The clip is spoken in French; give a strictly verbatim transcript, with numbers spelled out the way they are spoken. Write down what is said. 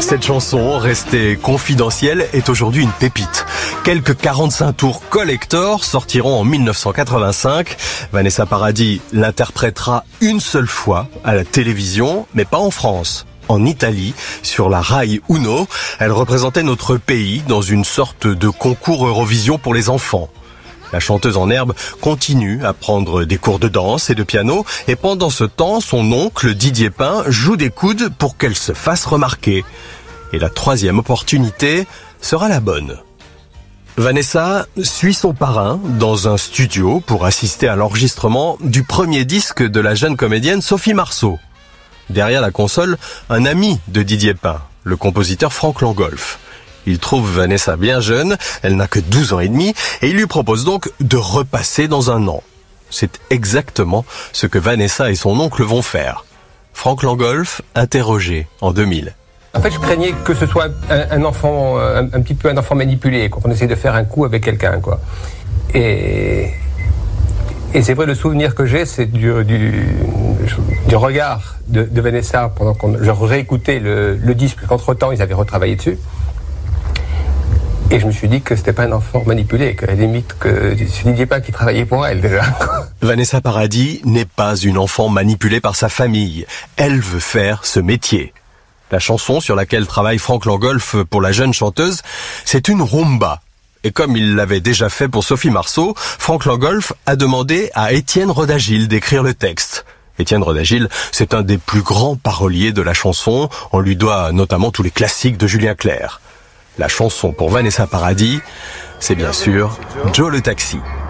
Cette chanson, restée confidentielle, est aujourd'hui une pépite. Quelques quarante-cinq tours collector sortiront en mille neuf cent quatre-vingt-cinq. Vanessa Paradis l'interprétera une seule fois à la télévision, mais pas en France. En Italie, sur la Rai Uno, elle représentait notre pays dans une sorte de concours Eurovision pour les enfants. La chanteuse en herbe continue à prendre des cours de danse et de piano, et pendant ce temps, son oncle Didier Pin joue des coudes pour qu'elle se fasse remarquer. Et la troisième opportunité sera la bonne. Vanessa suit son parrain dans un studio pour assister à l'enregistrement du premier disque de la jeune comédienne Sophie Marceau. Derrière la console, un ami de Didier Pin, le compositeur Franck Langolf. Il trouve Vanessa bien jeune, elle n'a que douze ans et demi, et il lui propose donc de repasser dans un an. C'est exactement ce que Vanessa et son oncle vont faire. Franck Langolf, interrogé en deux mille. En fait, je craignais que ce soit un, un enfant, un, un petit peu un enfant manipulé, qu'on essaie de faire un coup avec quelqu'un, quoi. Et, et c'est vrai, le souvenir que j'ai, c'est du, du, du regard de, de Vanessa pendant qu'on je réécoutais le, le disque, qu'entre-temps, ils avaient retravaillé dessus. Et je me suis dit que c'était pas un enfant manipulé, qu'à la limite, que c'est Didier Pin qui travaillait pour elle, déjà. Vanessa Paradis n'est pas une enfant manipulée par sa famille. Elle veut faire ce métier. La chanson sur laquelle travaille Franck Langolf pour la jeune chanteuse, c'est une rumba. Et comme il l'avait déjà fait pour Sophie Marceau, Franck Langolf a demandé à Étienne Rodagil d'écrire le texte. Étienne Rodagil, c'est un des plus grands paroliers de la chanson. On lui doit notamment tous les classiques de Julien Clerc. La chanson pour Vanessa Paradis, c'est bien sûr Joe le Taxi.